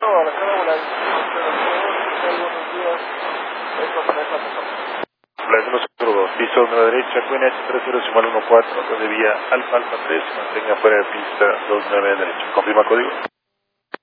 A la cara buenos días. Flight 102, piso 9 derecha, QNH 30 114, de vía Alfa Alfa 3, mantenga fuera de pista 29 derecha. ¿Confirma código?